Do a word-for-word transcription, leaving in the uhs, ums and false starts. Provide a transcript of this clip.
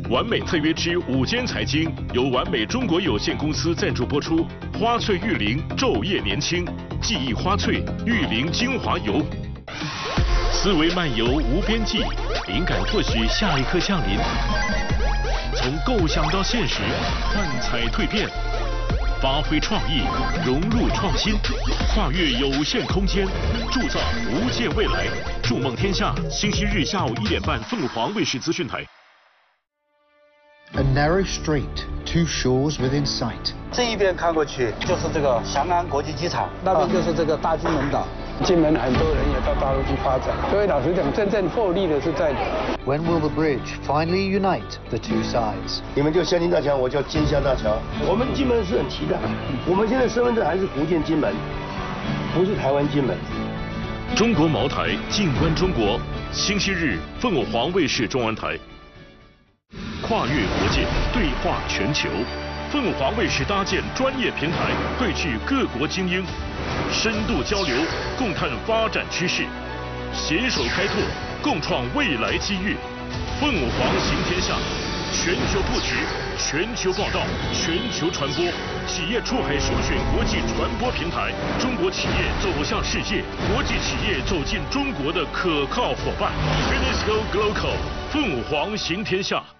完美特约之午间财经由完美中国有限公司赞助播出。花萃玉灵昼夜年轻，记忆花萃玉灵精华油。思维漫游无边际，灵感或许下一刻降临。从构想到现实，幻彩蜕变，发挥创意，融入创新，跨越有限空间，铸造无限未来。筑梦天下，星期日下午一点半，凤凰卫视资讯台。 A narrow street, two shores within sight. 这一边看过去就是这个翔安国际机场，那边就是这个大金门岛。 金门很多人也到大陆去发展，所以老实讲，真正获利的是在。 When will the bridge finally unite the two sides? 你们就香金大桥，我叫金香大桥。我们金门是很期待，我们现在身份证还是福建金门，不是台湾金门。 中国茅台，静观中国。星期日，凤凰卫视中文台。跨越国界，对话全球。凤凰卫视搭建专业平台，汇聚各国精英，深度交流，共探发展趋势，携手开拓，共创未来机遇。凤凰行天下，全球布局，全球报道，全球传播，企业出海首选国际传播平台，中国企业走向世界，国际企业走进中国的可靠伙伴。Finisco Global， 凤凰行天下。